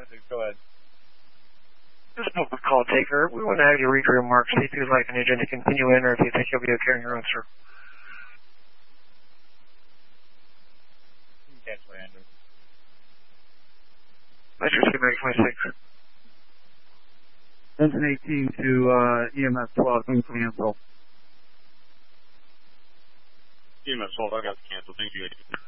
Go ahead. This is no call taker. We want to have you read your remarks, see if you'd like an agent to continue in or if you think you'll be okay on your own, sir. Cancel, Andrew. Metro Schematic 26. Engine 18 to EMS 12, can cancel. EMS 12, I got to cancel. Thank you.